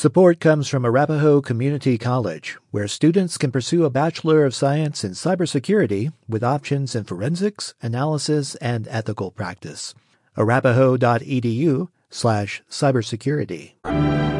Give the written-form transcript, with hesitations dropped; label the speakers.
Speaker 1: Support comes from Arapahoe Community College, where students can pursue a Bachelor of Science in Cybersecurity with options in forensics, analysis, and ethical practice. arapahoe.edu/cybersecurity.